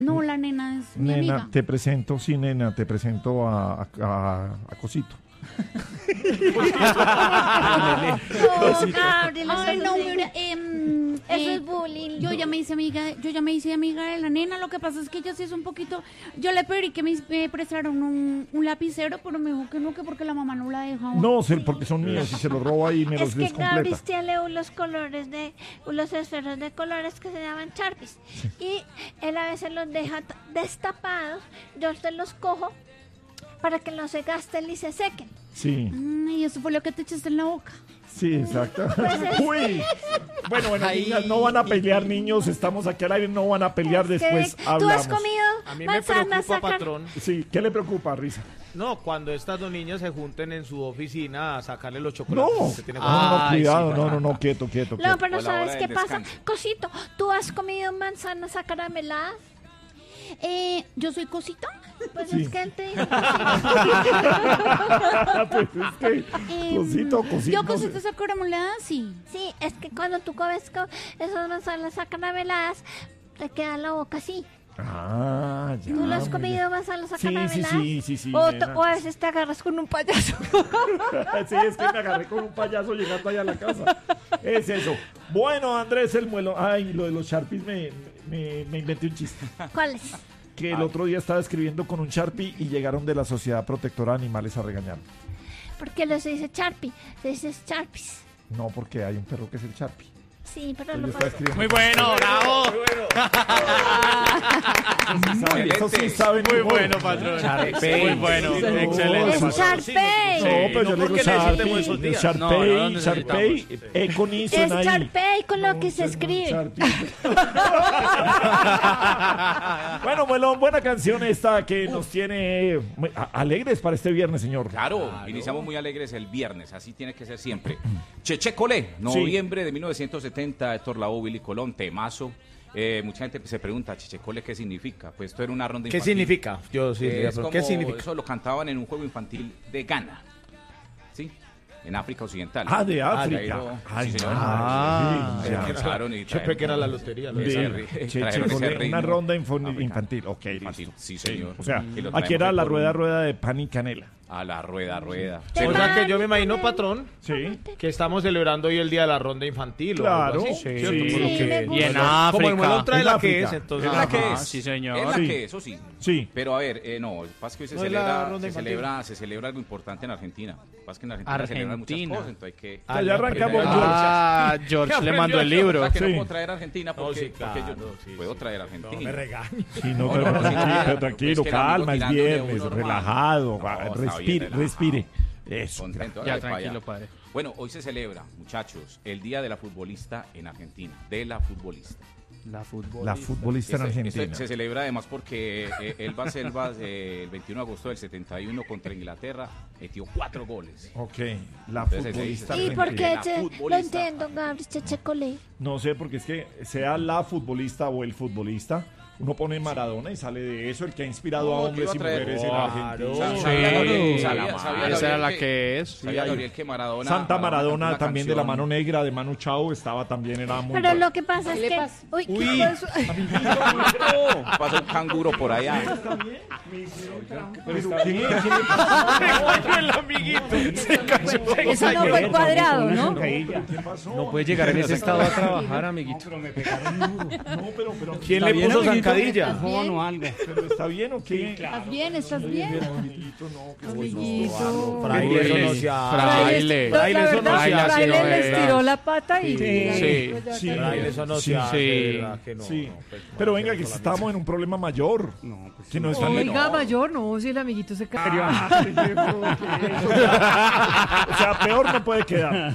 No, la nena es mi Nena, amiga. te presento, sí, nena, te presento a Cosito. No, Gabriel, Ay, eso no, sí. mira, Eso es bullying. yo ya me hice amiga de la nena. Lo que pasa es que ella sí es un poquito. Yo le pedí que me prestaron un lapicero, pero me dijo que no, que porque la mamá no la dejaba. No, porque son míos y se los roba y me los Es que descompleta. Gabriel tiene unos esferos de colores que se llaman Sharpies. Y él a veces los deja destapados. Yo te los cojo para que no se gasten y se sequen. Sí, Y eso fue lo que te echaste en la boca. sí, exacto. Uy. Bueno, niñas, no van a pelear, niños. Estamos aquí al aire, no van a pelear después. ¿Tú Hablamos. has comido A mí me manzanas, preocupa, sacar- patrón. Sí, ¿qué le preocupa, Risa? No, cuando estas dos niñas se junten en su oficina a sacarle los chocolates. No, Usted tiene que- no, Ay, cuidado, sí. no, quieto. No, pero O la ¿sabes hora qué del pasa? descanso. Cosito, ¿tú has comido manzanas acarameladas? Yo soy Cosita. Pues Sí. es que él te dijo Pues es que, cosito. Yo cositas acarameladas, sí. sí, es que cuando tú comes esas manzanas acarameladas, te queda la boca así. Ah, ya. ¿Tú lo has muy comido manzanas Sí, acarameladas? sí, O, nena. o a veces te agarras con un payaso. Sí, es que me agarré con un payaso llegando allá a la casa. Es eso. Bueno, Andrés el Muelo. Ay, lo de los Sharpies me inventé un chiste. ¿Cuál es? Que el otro día estaba escribiendo con un Sharpie y llegaron de la Sociedad Protectora de Animales a regañarme. Porque lo se dice Sharpie, se dice Sharpies. No, porque hay un perro que es el Sharpie. Sí, pero Yo lo estaba pasa. escribiendo. Muy bueno, bravo. Eso sí saben. Muy bueno, patrón. Muy bueno, Sí, excelente. no, Es Sharpay. No, pero yo le ¿por digo qué necesitemos esos días? No, no Sharpay, necesitamos. Sharpay, con I Es suena ahí. Sharpay con lo que se No, escribe. Sharpie. Bueno, Muelón, buena canción esta que nos tiene alegres para este viernes, señor. Claro, iniciamos muy alegres el viernes, así tiene que ser siempre. Cheche Colé, noviembre de 1970, Héctor Lavoe, Willy Colón, temazo. Mucha gente se pregunta, Cheche Colé, ¿qué significa? Pues esto era una ronda ¿Qué infantil. significa? Yo sí, Es pero como- ¿qué significa? Eso lo cantaban en un juego infantil de Ghana, ¿sí? En África Occidental. Ah, de de ahí África. lo- Ay, sí, señor. sí, ya. Empezaron y Yo pensé que era la lotería. trajeron ese Una ritmo ronda africano. infantil. Ok, Infantil, listo. sí, señor. O sea, Y lo aquí traemos era de la Colombia. rueda de pan y canela. A la rueda. O sea que yo me imagino, patrón, Sí. que estamos celebrando hoy el día de la ronda infantil. o Claro, algo así, sí. ¿cierto? Sí, Por lo me que- gusta. Y en Como el Muelón trae En la África. que es, entonces. Es la que Ajá. es. sí, señor. Es la Sí. que es, eso sí. Sí. Pero a ver, no, pasa que hoy No es la ronda infantil. se celebra algo importante en Argentina. Pasa que en Argentina se celebran muchas Argentina. cosas, entonces hay que... Ya arrancamos. Ah, George le mandó el libro. O sea, que Sí. no puedo traer a Argentina porque, No, sí, porque yo claro, sí, puedo sí. traer a Argentina. No me regañes. Sí, no, No, pero no, sí, tranquilo, claro, tranquilo, es que el amigo calma, es tirándole a viernes, uno normal. relajado, No, está bien, respire, relajado. respire. Eso. Contento, Ya, hágale para tranquilo, allá. padre. Bueno, hoy se celebra, muchachos, el Día de la Futbolista en Argentina. De la futbolista. La fútbol. La futbolista en Argentina. Se celebra además porque Elba Selvas, el 21 de agosto del 71 contra Inglaterra, metió 4 goles. Ok, la Entonces, futbolista ¿Y Argentina. por qué La lo futbolista. entiendo, Gabriel Chechecolé? No sé, porque es que sea la futbolista o el futbolista, uno pone Maradona y sale de eso, el que ha inspirado a No, hombres yo y iba a traer- mujeres en Claro. Argentina. Sí, Sabía Gabriel- Salamá. sabía Esa era la Gabriel que es. Sabía Gabriel que Maradona... Santa Maradona cantó una también de la canción- mano negra, de Manu Chao, estaba también, era muy... Pero lo que pasa es ¿Qué le que... pasa? Uy, ¿qué Uy. fue eso? Pasa un canguro por allá. Pero está bien, El amiguito. Eso no fue cuadrado, ¿no? No puede llegar en ese estado a trabajar, amiguito. no, pero ¿Quién le puso zancadilla? No, no, algo. pero ¿está bien o qué? ¿Estás bien? ¿Estás bien? Amiguito, no, que Amiguito. Fraile, eso no se Fraile. La Fraile, eso no verdad, se hace. Fraile no les es. tiró la pata y... Sí. Sí, Fraile, eso no sí, se hace, sí. ¿verdad que no? Sí, No, pues, no, pero venga, no, que no, estamos en un problema mayor. No, pues Que no están... Oiga, mayor, no, si el amiguito se cayó. O sea, peor no puede quedar.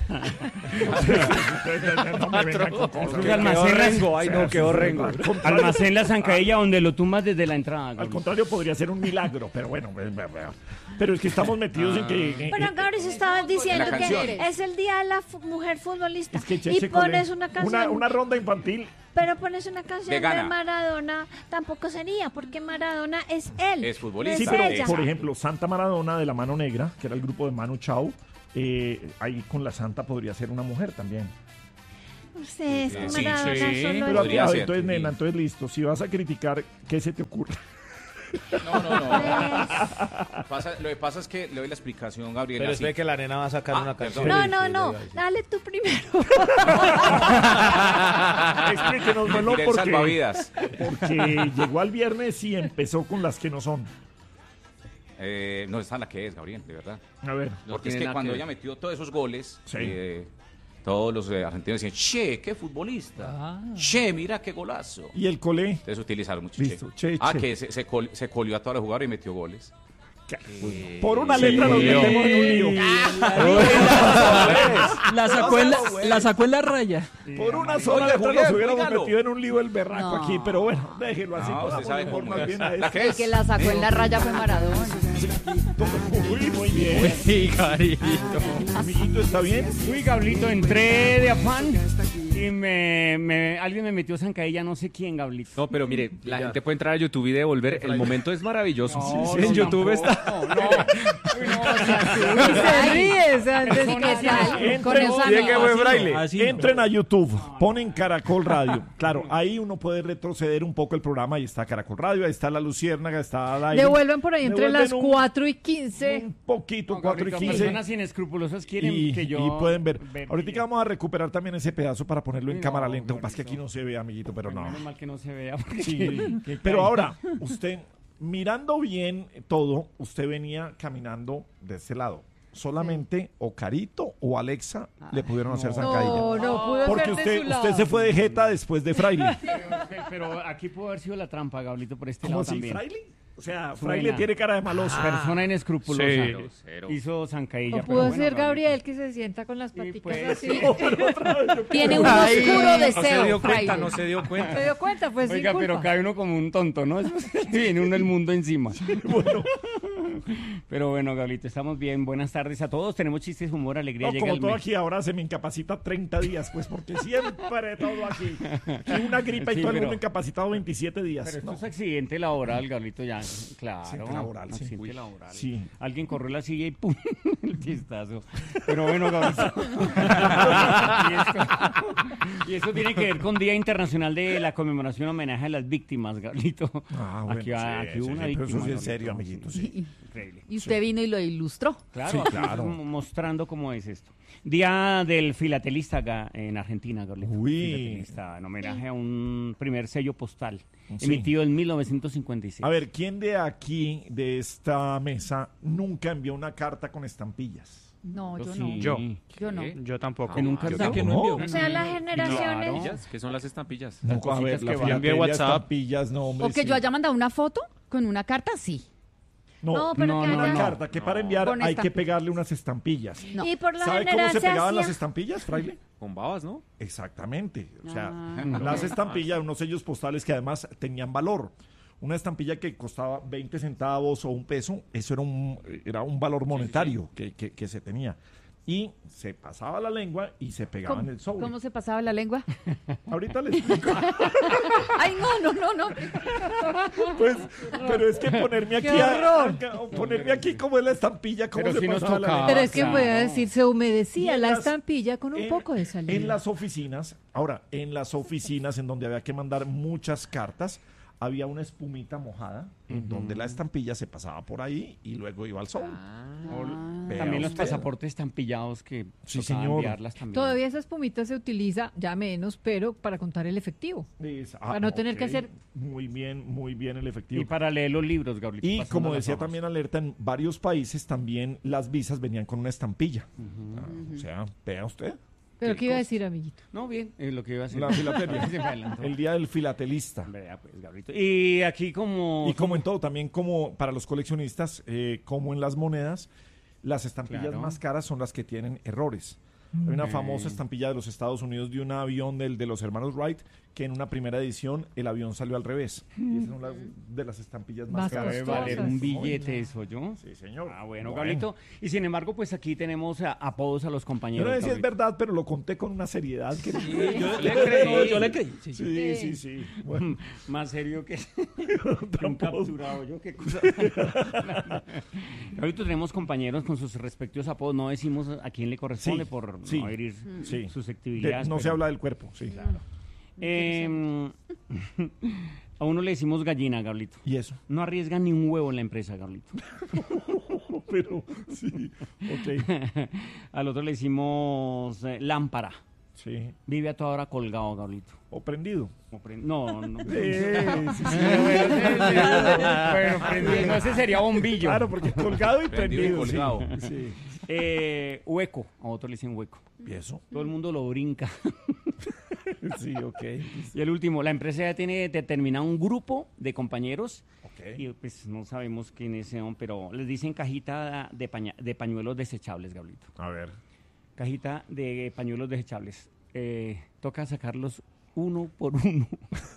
No me vengan con cosas. Qué horrengo, ay no, qué horrengo. Almacén la zancadilla donde lo tumbas desde la entrada. Al contrario, podría ser un milagro, pero bueno. Pero es que estamos metidos en que... Pero Gabriel se estaba diciendo La que canción. es el día de la mujer futbolista. Es que Y Cheche pones Colé, una canción... una ronda infantil. Pero pones una canción De de, Ghana. Maradona, tampoco sería, porque Maradona es él. Es futbolista. Sí, no pero es ella. por ejemplo, Santa Maradona de la Mano Negra, que era el grupo de Manu Chao, ahí con la Santa podría ser una mujer también. Sí, es que Sí, Maradona sí. solo Pero Podría a ver, ser, entonces, sí. nena, entonces listo. Si vas a criticar, ¿qué se te ocurre? No. Lo que pasa es que le doy la explicación, Gabriel. Pero así. espere que la nena va a sacar una perdón. canción. No, dale tú primero. Explíquenos, Melón, Tiré el porque salvavidas. llegó al viernes y empezó con las que no son. No está en la que es, Gabriel, de verdad. A ver. Porque es tiene que nada cuando que ella ver. metió todos esos goles, Sí. todos los argentinos decían, che, qué futbolista. Che, mira qué golazo. ¿Y el colé? Entonces utilizaron mucho Listo, che. che. Que se colió a todos los jugadores y metió goles. Por una letra nos lío. metemos en un lío. La sacó en la raya. Por una sola Oye, letra Julián, nos hubiéramos dígalo. metido en un lío el berraco No. aquí. Pero bueno, déjelo así. No, para usted sabe poner cómo más es. bien a ¿La esto. qué El es? que la sacó en la raya fue Maradona. Uy, muy bien. Sí, carito. Amiguito, ¿está bien? Uy, Gablito, entré de afán y alguien me metió zancadilla, no sé quién, Gablito. No, pero mire, la gente puede entrar a YouTube y devolver. El momento es maravilloso. No, en no, YouTube está. Y se ríe, o sea, entonces, Personas ¿qué tal? Entren, Con esa Oye, qué buen amiga. braille. Así no. Entren a YouTube, ponen Caracol Radio. Claro, ahí uno puede retroceder un poco el programa. Ahí está Caracol Radio, ahí está La Luciérnaga, está la Devuelven por ahí entre Devuelven las 4 y 15. un poquito, 4 y 15. Personas inescrupulosas quieren Y, que yo... y pueden ver. Ahorita que vamos a recuperar también ese pedazo para ponerlo en Uy, cámara no, lenta. Lo que pasa es que Mauricio. aquí no se ve, amiguito, pero no. Menos mal que no se vea. porque Sí, qué pero cae. ahora, usted, mirando bien todo, usted venía caminando de este lado. Solamente o Carito o Alexa le pudieron hacer zancadilla. No pudo Porque ser de su lado. usted se fue de jeta después de Fraile. Pero aquí pudo haber sido la trampa, Gablito, por este ¿Cómo lado así, también. Fraile? O sea, Suena. Fraile tiene cara de maloso. Persona inescrupulosa. Cero, cero. Hizo zancadilla. O pero pudo bueno, ser Gablito. Gabriel que se sienta con las Sí, paticas pues, así. sí. Tiene un Ay, oscuro No se deseo, dio cuenta, Fraile. no se dio ¿Se cuenta. dio cuenta? Pues Oiga, sin pero culpa. cae uno como un tonto, ¿no? Eso viene uno el mundo encima. Pero bueno, Gablito, estamos bien. Buenas tardes a todos. Tenemos chistes, humor, alegría. No, Llega como el todo mes. aquí ahora se me incapacita 30 días, pues porque siempre todo aquí. Y una gripa y Sí, todo el pero- mundo incapacitado 27 días. Pero esto No. es accidente laboral, Gablito, ya. Claro. Accidente laboral, sí. Accidente Uy, laboral. sí. Alguien corrió la silla y ¡pum! El chistazo. Pero bueno, Gablito. y esto tiene que ver con Día Internacional de la Conmemoración Homenaje a las Víctimas, Gablito. Ah, bueno, aquí sí, hubo sí, una sí, pero víctima. eso sí es Gablito. serio, amiguito, sí. Increíble. Y usted vino y lo ilustró. Claro, Sí, aquí claro. estamos mostrando cómo es esto. Día del filatelista en Argentina, Gablito. Uy. Filatelista, en homenaje a un primer sello postal Sí. emitido en 1956. A ver, ¿quién de aquí, de esta mesa, nunca envió una carta con estampillas? No, yo Sí. no. Yo. Yo no. Yo tampoco. ¿Que nunca Yo envió? tampoco. no envió? O sea, las generaciones... Estampillas, ¿qué son las estampillas? No, a cositas ver, la que van. filatelia, WhatsApp. estampillas, no, hombre. O que sí. yo haya mandado una foto con una carta, sí. No, pero No, que no, Una haya- carta que para enviar Con hay que estampillas. pegarle unas estampillas. No. Y por lo ¿Sabe cómo general se se pegaban las hacía... estampillas, Fraile? Con babas, ¿no? Exactamente. O sea, Ah. las estampillas, unos sellos postales que además tenían valor. Una estampilla que costaba 20 centavos o $1, eso era un valor monetario que se tenía. Y se pasaba la lengua y se pegaba en el sobre. ¿Cómo se pasaba la lengua? Ahorita les explico. Ay, no. Pues, pero es que ponerme aquí, ¡Qué horror! ponerme aquí como es la estampilla, ¿cómo Pero se sí nos pasaba la tocaba. lengua? Pero es que claro. voy a decir, se Y humedecía en la las- estampilla con un poco de saliva. En las oficinas, ahora, en las oficinas en donde había que mandar muchas cartas, había una espumita mojada en donde la estampilla se pasaba por ahí y luego iba al sobre. Vea También los usted. pasaportes estampillados que Sí, tocaba señor. enviarlas también. Todavía esa espumita se utiliza, ya menos, pero para contar el efectivo. Para no tener que hacer- Muy bien el efectivo. Y para leer los libros, Gabriel. Y como decía también Alerta, en varios países también las visas venían con una estampilla. O sea, vea usted, Pero ¿qué iba a decir, amiguito? No, bien, es lo que iba a decir. la filatelia. Se me adelantó. El día del filatelista. Vea, pues, Gabrielito. Y aquí como... Y como en todo, también como para los coleccionistas, como en las monedas, las estampillas Claro. más caras son las que tienen errores. Hay una famosa estampilla de los Estados Unidos de un avión de los hermanos Wright, que en una primera edición el avión salió al revés. Y esa es una de las estampillas más Más caras. Debe costosas. valer un billete eso, ¿yo? Sí, señor. Ah, bueno, Gabrielito. Y sin embargo, pues aquí tenemos apodos a los Yo compañeros. no sé si es Gabrielito. verdad, pero lo conté con una seriedad que... Yo le creí. Sí. Bueno, Más serio que... capturado yo, qué cosa. Ahorita tenemos compañeros con sus respectivos apodos, no decimos a quién le corresponde por no herir susceptibilidades. No se habla del cuerpo, sí. Claro. A uno le decimos gallina, Gablito. ¿Y eso? No arriesgan ni un huevo en la empresa, Gablito. Pero, sí, ok. Al otro le decimos lámpara. Sí. Vive a toda hora colgado, Gablito. ¿O prendido? No. Sí. Bueno, prendido. No, ese sería bombillo. Claro, porque colgado y prendido. Colgado. Sí. Hueco. A otro le dicen hueco. ¿Y eso? Todo el mundo lo brinca. Sí, ok. Y el último, la empresa ya tiene determinado un grupo de compañeros. Ok. Y pues no sabemos quiénes son, pero les dicen cajita de pañuelos desechables, Gablito. A ver. Cajita de pañuelos desechables. Toca sacarlos uno por uno.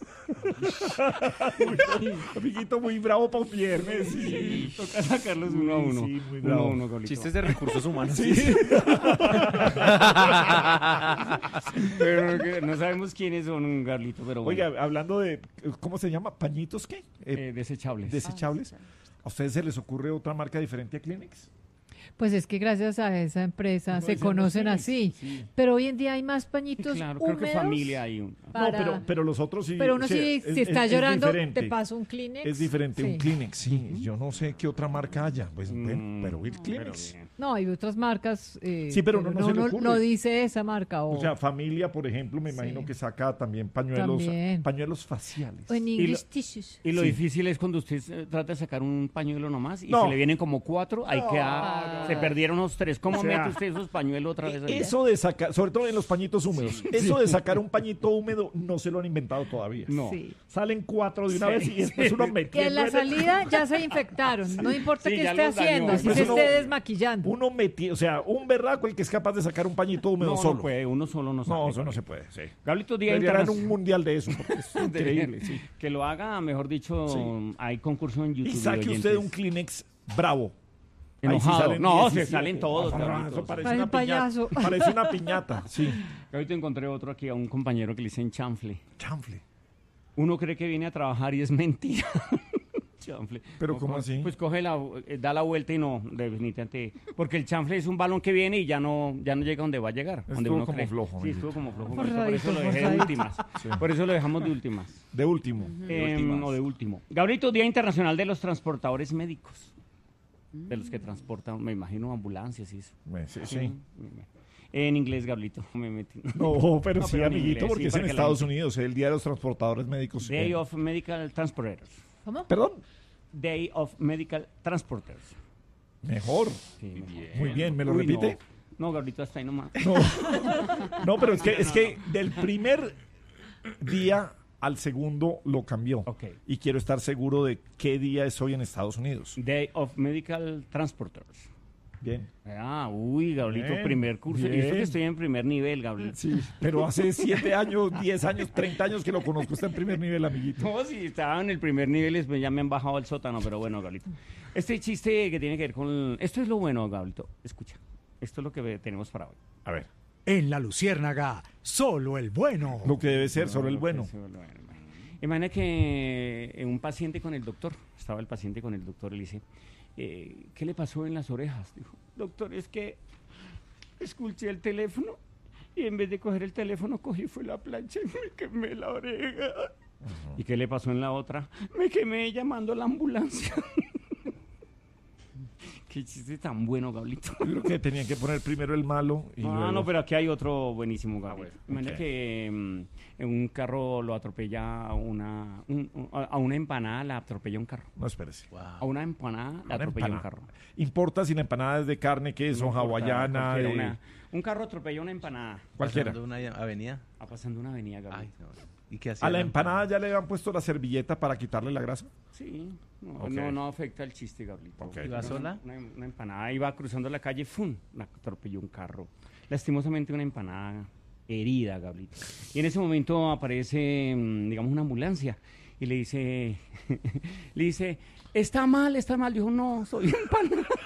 Amiguito muy bravo para un viernes. Sí. Toca sacarlos uno a uno. Sí, muy bravo. Uno a uno, Gablito. Chistes de recursos humanos. Sí. Pero que no sabemos quiénes son, Gablito, pero bueno. Oiga, hablando de, ¿cómo se llama? ¿Pañitos qué? Desechables. Desechables. ¿A ustedes se les ocurre otra marca diferente a Kleenex? Pues es que gracias a esa empresa No, se ese conocen no es así. sí. Pero hoy en día hay más pañitos Claro, húmedos. creo que familia hay un. para- No, pero los otros sí. Pero uno o sea, sí, es- si está es llorando, diferente. te paso un Kleenex. Es diferente, Sí. un Kleenex, sí. Yo no sé qué otra marca haya. Pues, bueno, pero el Kleenex. No, hay otras marcas. Sí, pero no se le ocurre. no dice esa marca. O sea, familia, por ejemplo, me imagino Sí. que saca también pañuelos, También. pañuelos faciales. o en English tissues. Y lo Sí. difícil es cuando usted trata de sacar un pañuelo nomás y No. se le vienen como 4, ahí No, queda, no, se no. perdieron los 3. ¿Cómo O sea, mete usted esos pañuelos otra vez ahí? Eso de sacar, sobre todo en los pañitos húmedos, eso de sacar un pañito húmedo no se lo han inventado todavía. No. Sí. Salen 4 de una vez y después uno Que metiendo en la en el- salida ya se infectaron. No importa Sí, qué ya esté los dañó. haciendo, si Pues se uno- esté desmaquillando. Uno metido, o sea, un berraco el que es capaz de sacar un pañito húmedo No, solo. no puede, uno solo no sabe. No, eso no se puede, sí. Gablito, Día Debería haber un Internacional. mundial de eso, porque es increíble, sí. Que lo haga, mejor dicho, Sí. hay concurso en YouTube. Y saque de usted oyentes. un Kleenex bravo. Ahí sí Enojado. salen No, 17. se salen todos, Ah, Gablito. eso parece Parece una un payaso. piñata. Parece una piñata, sí. Ahorita encontré otro aquí, a un compañero que le dicen chanfle. Chanfle. Uno cree que viene a trabajar y es mentira. Chanfle. ¿Pero cómo así? Pues da la vuelta y no, definitivamente. Porque el chanfle es un balón que viene y ya no llega donde va a llegar. Donde Estuvo uno como cree. flojo, Sí, amiguito. estuvo como flojo. Forzadito, Por eso lo dejé de forzadito. últimas. Sí. Por eso lo dejamos de últimas. De último. O de último. Gabrielito, Día Internacional de los Transportadores Médicos. De los que transportan, me imagino, ambulancias y eso. Sí, sí. En inglés, Gabrielito. Me metí. No, pero No, sí, pero en amiguito, inglés, porque sí, es en para que la Estados gente- Unidos, el Día de los Transportadores Médicos. Day of Medical Transporters. ¿Cómo? Perdón, Day of Medical Transporters. mejor. Sí, Muy bien, ¿me lo Uy, repite? No, Gabrielito, hasta ahí nomás. No, pero es que del primer día al segundo lo cambió. Ok. Y quiero estar seguro de qué día es hoy en Estados Unidos. Day of Medical Transporters. Bien. Uy, Gabrielito, Bien, primer curso. Y esto bien. que estoy en primer nivel, Gabrielito. Sí, pero hace 7 años, 10 años, 30 años que lo conozco. Está en primer nivel, amiguito. No, si estaba en el primer nivel, después ya me han bajado al sótano, pero bueno, Gabrielito. Este chiste que tiene que ver con... Esto es lo bueno, Gabrielito. Escucha, esto es lo que tenemos para hoy. A ver. En La Luciérnaga, solo el bueno. Lo que debe ser solo el bueno. Imagina que un paciente con el doctor, estaba el paciente con el doctor y le dice, ¿qué le pasó en las orejas? Dijo, doctor, es que escuché el teléfono y en vez de coger el teléfono cogí fue la plancha y me quemé la oreja. ¿Y qué le pasó en la otra? Me quemé llamando a la ambulancia. Qué chiste tan bueno, Gablito. Yo creo que tenían que poner primero el malo y luego... No, pero aquí hay otro buenísimo, Gabriel. bueno, Imagina ok. que en un carro lo atropella a una empanada, la atropella un carro. No, espérese. A una empanada la Una atropella un empanada. carro. Importa si la empanada es de carne, queso, No importa, hawaiana... cualquiera, un carro atropella una empanada. Cualquiera. Pasando una avenida. Pasando una avenida, Gabriel. Ay, no. ¿Y qué hacía ¿A la empanada ya le habían puesto la servilleta para quitarle la grasa? Sí, Ok. no afecta el chiste, Gabriel. Ok. ¿Iba sola? Una empanada iba cruzando la calle, ¡fum! La atropelló un carro. Lastimosamente una empanada herida, Gabriel. Y en ese momento aparece, digamos, una ambulancia y le dice, está mal. Dijo, no, soy empanada.